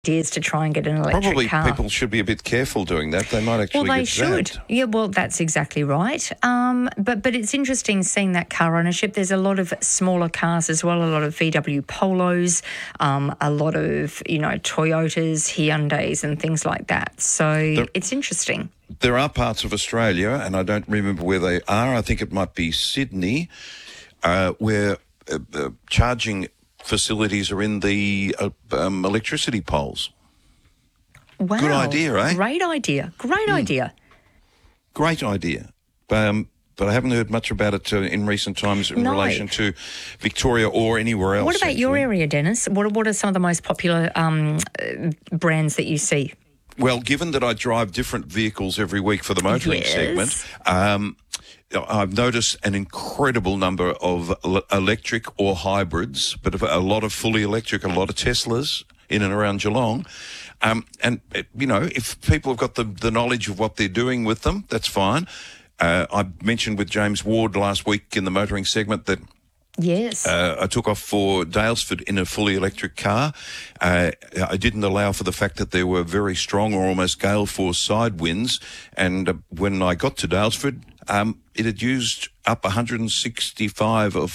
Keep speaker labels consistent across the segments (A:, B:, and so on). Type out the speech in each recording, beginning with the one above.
A: Ideas to try and get an electric
B: Probably
A: car.
B: people should be a bit careful doing that. They might actually
A: Well, they
B: get
A: should.
B: zapped.
A: Yeah, well, that's exactly right. But it's interesting seeing that car ownership. There's a lot of smaller cars as well, a lot of VW Polos, a lot of, Toyotas, Hyundais and things like that. So it's interesting.
B: There are parts of Australia, and I don't remember where they are. I think it might be Sydney, where charging facilities are in the electricity poles.
A: Wow.
B: Good idea, eh?
A: Great idea. Great idea.
B: Great idea. But I haven't heard much about it in recent times in relation to Victoria or anywhere else.
A: What about your area, Dennis? What are some of the most popular brands that you see?
B: Well, given that I drive different vehicles every week for the motoring segment, I've noticed an incredible number of electric or hybrids, but a lot of fully electric, a lot of Teslas in and around Geelong. If people have got the knowledge of what they're doing with them, that's fine. I mentioned with James Ward last week in the motoring segment that
A: yes,
B: I took off for Daylesford in a fully electric car. I didn't allow for the fact that there were very strong or almost gale force side winds. And when I got to Daylesford, it had used up 165 of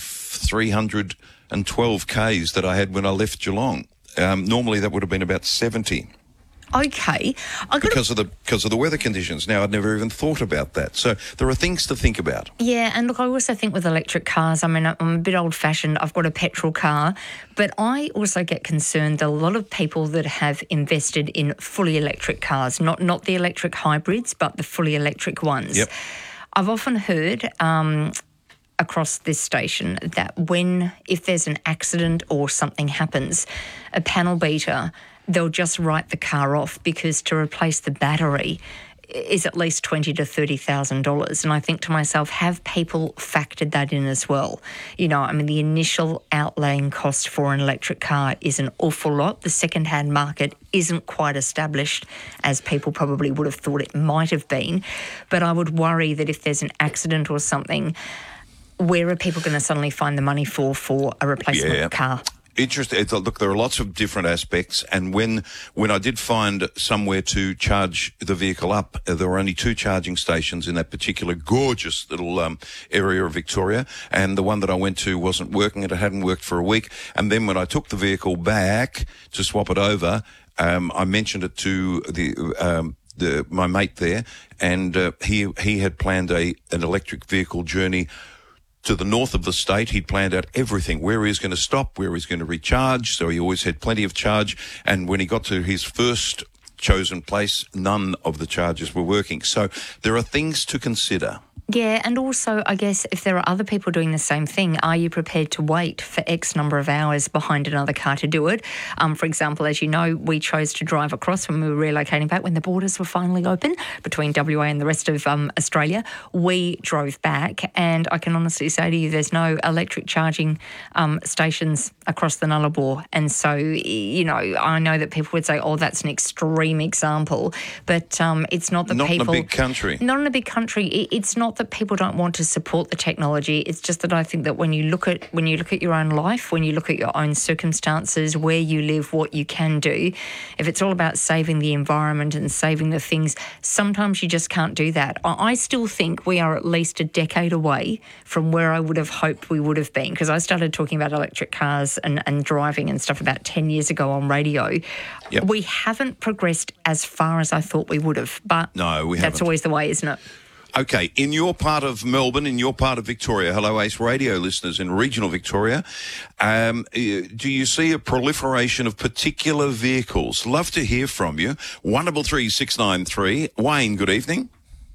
B: 312 Ks that I had when I left Geelong. Normally that would have been about 70.
A: Okay.
B: Because of the weather conditions. Now, I'd never even thought about that. So there are things to think about.
A: Yeah, and look, I also think with electric cars, I mean, I'm a bit old-fashioned. I've got a petrol car, but I also get concerned that a lot of people that have invested in fully electric cars, not the electric hybrids, but the fully electric ones.
B: Yep.
A: I've often heard across this station that if there's an accident or something happens, a panel beater, they'll just write the car off because to replace the battery is at least $20,000 to $30,000. And I think to myself, have people factored that in as well? The initial outlaying cost for an electric car is an awful lot. The second-hand market isn't quite established as people probably would have thought it might have been. But I would worry that if there's an accident or something, where are people going to suddenly find the money for a replacement car?
B: Interesting. Look, there are lots of different aspects, and when I did find somewhere to charge the vehicle up, there were only 2 charging stations in that particular gorgeous little area of Victoria, and the one that I went to wasn't working, and it hadn't worked for a week. And then when I took the vehicle back to swap it over, I mentioned it to my mate there, and he had planned an electric vehicle journey to the north of the state. He'd planned out everything, where he was going to stop, where he was going to recharge, so he always had plenty of charge. And when he got to his first chosen place, none of the chargers were working. So there are things to consider.
A: Yeah, and also, I guess, if there are other people doing the same thing, are you prepared to wait for X number of hours behind another car to do it? For example, as you know, we chose to drive across when we were relocating back, when the borders were finally open between WA and the rest of Australia. We drove back, and I can honestly say to you, there's no electric charging stations across the Nullarbor. And so, I know that people would say, oh, that's an extreme example, but it's not that
B: Not
A: people...
B: in a big country.
A: Not in a big country. It's not that people don't want to support the technology. It's just that I think that when you look at your own life, when you look at your own circumstances, where you live, what you can do, if it's all about saving the environment and saving the things, sometimes you just can't do that. I still think we are at least a decade away from where I would have hoped we would have been, because I started talking about electric cars and driving and stuff about 10 years ago on radio.
B: Yep.
A: We haven't progressed as far as I thought we would have, but
B: No, we
A: that's
B: haven't.
A: always the way, isn't it?
B: Okay, in your part of Melbourne, in your part of Victoria, hello Ace Radio listeners in regional Victoria, do you see a proliferation of particular vehicles? Love to hear from you. 133 693. Wayne, good evening.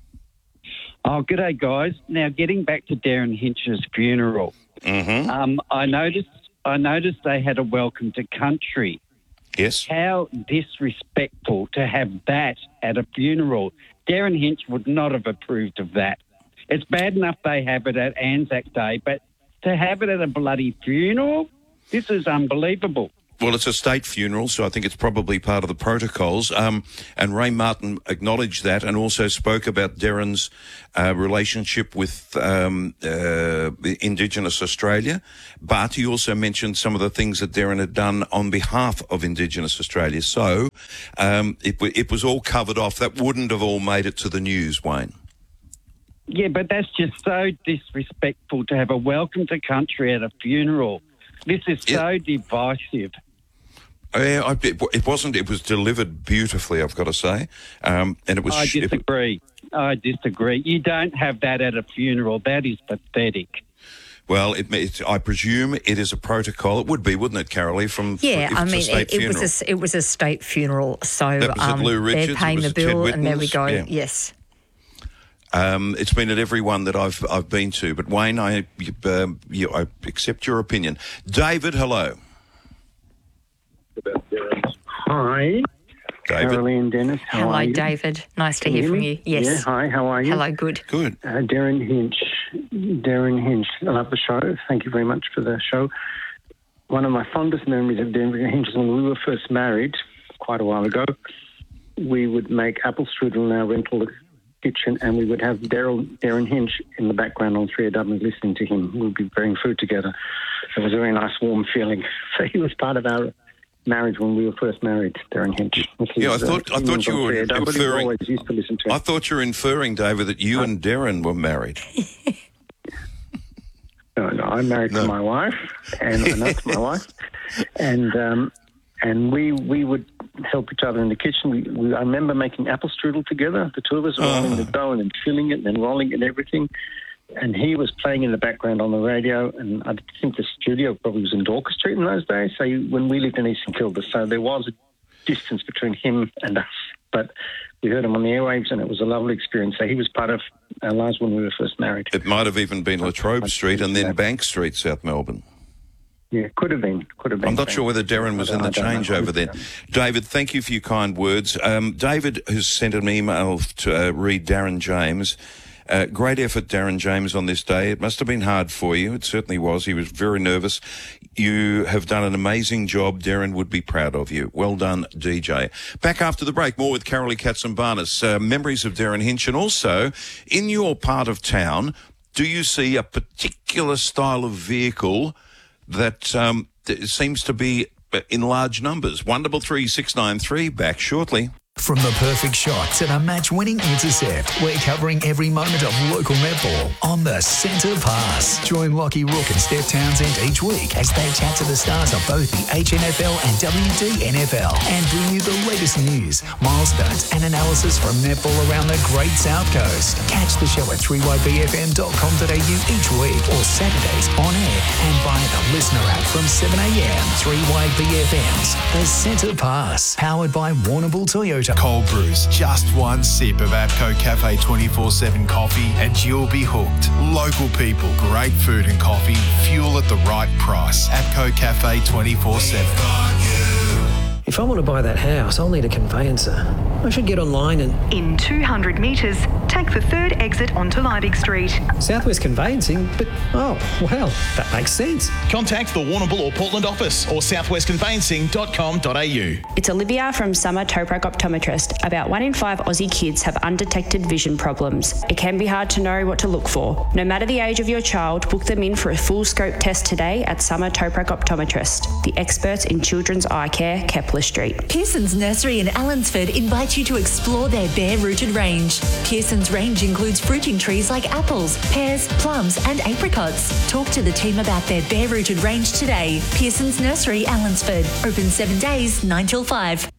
C: Oh, g'day, guys. Now, getting back to Darren Hinch's funeral, I noticed they had a welcome to country.
B: Yes.
C: How disrespectful to have that at a funeral. Darren Hinch would not have approved of that. It's bad enough they have it at Anzac Day, but to have it at a bloody funeral, this is unbelievable.
B: Well, it's a state funeral, so I think it's probably part of the protocols. And Ray Martin acknowledged that and also spoke about Darren's relationship with Indigenous Australia. But he also mentioned some of the things that Darren had done on behalf of Indigenous Australia. So it was all covered off. That wouldn't have all made it to the news, Wayne.
C: Yeah, but that's just so disrespectful to have a welcome to country at a funeral. This is so divisive.
B: It wasn't. It was delivered beautifully, I've got to say. And it was.
C: I disagree. I disagree. You don't have that at a funeral. That is pathetic.
B: Well, I presume it is a protocol. It would be, wouldn't it, Carolee?
A: It was a state funeral. So
B: that was at Lou Richards,
A: they're paying the bill, and there we go. Yeah. Yes.
B: It's been at every one that I've been to. But Wayne, I accept your opinion. David, hello.
D: Hi.
B: David.
D: Carolee and Dennis, how are you?
A: Hello, David. Nice to hear from you. Yes.
D: Yeah, hi, how are you?
A: Hello, good.
B: Good.
D: Darren Hinch, I love the show. Thank you very much for the show. One of my fondest memories of Darren Hinch is when we were first married, quite a while ago. We would make apple strudel in our rental kitchen, and we would have Darren Hinch in the background on 3AW listening to him. We'd be preparing food together. It was a very nice, warm feeling. So he was part of our marriage when we were first married, Darren Hinch.
B: Yeah, I thought you were inferring.
D: Always used to listen to him.
B: I thought you were inferring, David, that you and Darren were married.
D: No, I'm married to my wife, and I know to my wife, and we would help each other in the kitchen. I remember making apple strudel together, the two of us rolling the dough and then filling it and then rolling it and everything. And he was playing in the background on the radio, and I think the studio probably was in Dorcas Street in those days, so when we lived in Eastern Kilda, so there was a distance between him and us. But we heard him on the airwaves, and it was a lovely experience. So he was part of our lives when we were first married.
B: It might have even been Latrobe Street and then Bank Street, South Melbourne.
D: Yeah, could have been.
B: I'm not sure whether Darren was in the changeover then. David, thank you for your kind words. David has sent an email to read Darren James. Great effort, Darren James, on this day. It must have been hard for you. It certainly was. He was very nervous. You have done an amazing job. Darren would be proud of you. Well done, DJ. Back after the break, more with Carolee Katsimbarnis. Memories of Darren Hinch. And also, in your part of town, do you see a particular style of vehicle that seems to be in large numbers? 133693, back shortly.
E: From the perfect shot to the match-winning intercept, we're covering every moment of local netball on the Centre Pass. Join Lockie Rook and Steph Townsend each week as they chat to the stars of both the HNFL and WDNFL and bring you the latest news, milestones and analysis from netball around the Great South Coast. Catch the show at 3ybfm.com.au each week or Saturdays on air and via the listener app from 7am. 3YBFM's The Centre Pass, powered by Warrnambool Toyota.
F: Cold brews, just one sip of APCO Cafe 24/7 coffee and you'll be hooked. Local people, great food and coffee, fuel at the right price. APCO Cafe 24/7.
G: If I want to buy that house, I'll need a conveyancer. I should get online and...
H: In 200 metres, take the third exit onto Liebig Street.
G: Southwest Conveyancing? But, oh, well, that makes sense.
I: Contact the Warrnambool or Portland office or southwestconveyancing.com.au.
J: It's Olivia from Summer Toprak Optometrist. About 1 in 5 Aussie kids have undetected vision problems. It can be hard to know what to look for. No matter the age of your child, book them in for a full scope test today at Summer Toprak Optometrist, the experts in children's eye care, Kepler Street.
K: Pearson's Nursery in Allensford invite you to explore their bare-rooted range. Pearson's range includes fruiting trees like apples, pears, plums and apricots. Talk to the team about their bare-rooted range today. Pearson's Nursery, Allensford. Open 7 days, 9 till 5.